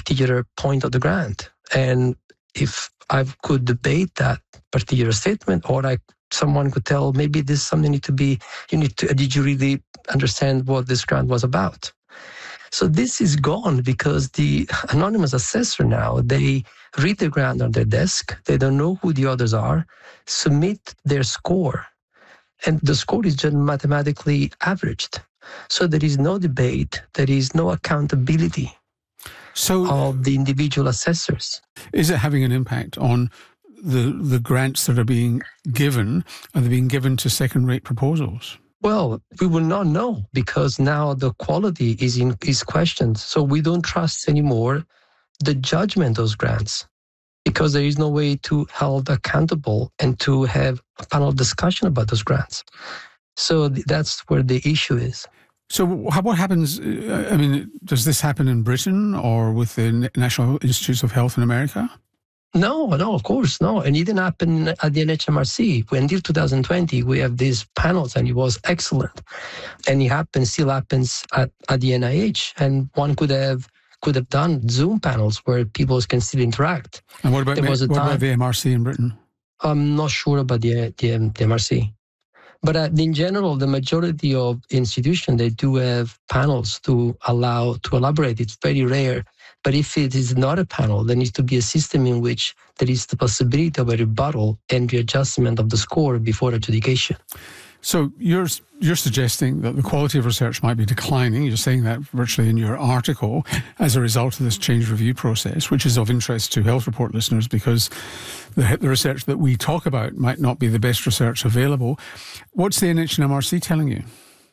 particular point of the grant. And if I could debate that particular statement, or someone could tell, maybe this is something did you really understand what this grant was about? So this is gone because the anonymous assessor now, they read the grant on their desk, they don't know who the others are, submit their score, and the score is just mathematically averaged. So there is no debate, there is no accountability of the individual assessors. Is it having an impact on the grants that are being given? Are they being given to second-rate proposals? Well, we will not know because now the quality is questioned. So we don't trust anymore the judgment of those grants because there is no way to hold accountable and to have a panel discussion about those grants. So that's where the issue is. So what happens, does this happen in Britain or with the National Institutes of Health in America? No, of course, no. And it didn't happen at the NHMRC. Until 2020, we have these panels and it was excellent. And it still happens at the NIH. And one could have done Zoom panels where people can still interact. And what about the MRC in Britain? I'm not sure about the MRC. But in general, the majority of institutions, they do have panels to elaborate. It's very rare. But if it is not a panel, there needs to be a system in which there is the possibility of a rebuttal and readjustment of the score before adjudication. So you're suggesting that the quality of research might be declining. You're saying that virtually in your article as a result of this change review process, which is of interest to Health Report listeners because the research that we talk about might not be the best research available. What's the NHMRC telling you?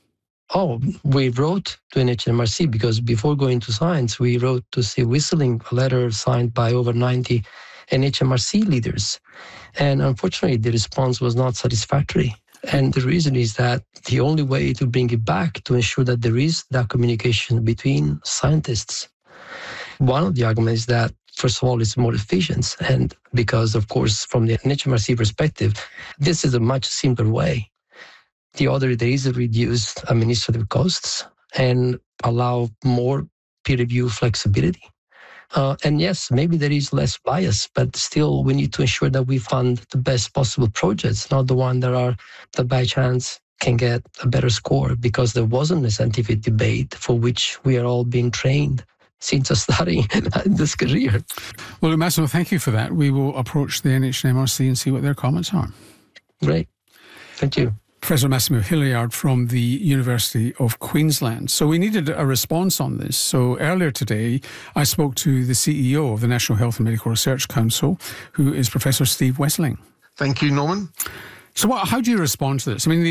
Oh, we wrote to NHMRC because before going to Science, we wrote to Steve Wissling, a letter signed by over 90 NHMRC leaders. And unfortunately, the response was not satisfactory. And the reason is that the only way to bring it back to ensure that there is that communication between scientists. One of the arguments is that, first of all, it's more efficient. And because, of course, from the NHMRC perspective, this is a much simpler way. The other, there is a reduced administrative costs and allow more peer review flexibility. And yes, maybe there is less bias, but still we need to ensure that we fund the best possible projects, not the one that by chance can get a better score because there wasn't a scientific debate for which we are all being trained since starting this career. Well, Massimo, thank you for that. We will approach the NHMRC and see what their comments are. Great. Thank you. Professor Massimo Hilliard from the University of Queensland. So we needed a response on this. So earlier today, I spoke to the CEO of the National Health and Medical Research Council, who is Professor Steve Wessling. Thank you, Norman. So how do you respond to this? I mean,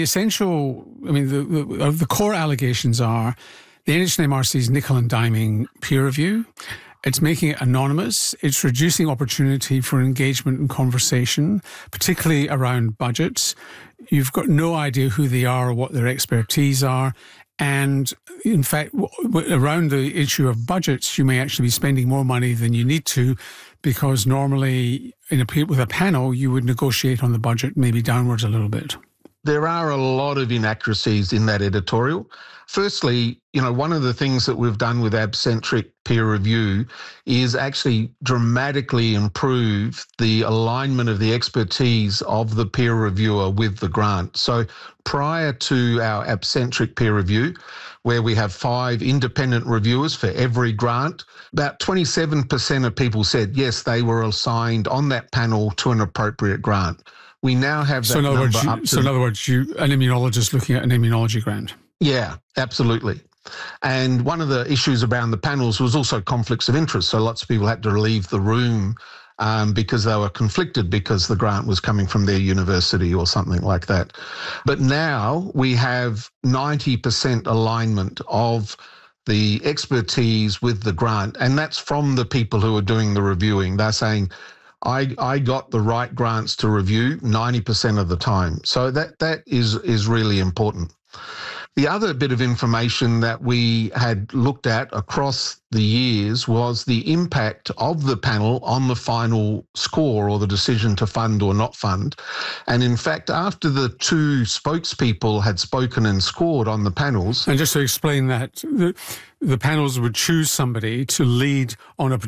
the core allegations are the NHMRC's nickel and diming peer review. It's making it anonymous. It's reducing opportunity for engagement and conversation, particularly around budgets. You've got no idea who they are or what their expertise are. And in fact, around the issue of budgets, you may actually be spending more money than you need to because normally with a panel, you would negotiate on the budget maybe downwards a little bit. There are a lot of inaccuracies in that editorial. Firstly, one of the things that we've done with ABcentric peer review is actually dramatically improve the alignment of the expertise of the peer reviewer with the grant. So prior to our ABcentric peer review, where we have 5 independent reviewers for every grant, about 27% of people said, yes, they were assigned on that panel to an appropriate grant. We now have that number up to... So in other words, an immunologist looking at an immunology grant. Yeah, absolutely. And one of the issues around the panels was also conflicts of interest. So lots of people had to leave the room because they were conflicted because the grant was coming from their university or something like that. But now we have 90% alignment of the expertise with the grant, and that's from the people who are doing the reviewing. They're saying, I got the right grants to review 90% of the time. So that is really important. The other bit of information that we had looked at across the years was the impact of the panel on the final score or the decision to fund or not fund. And in fact, after the 2 spokespeople had spoken and scored on the panels... And just to explain that, the panels would choose somebody to lead on a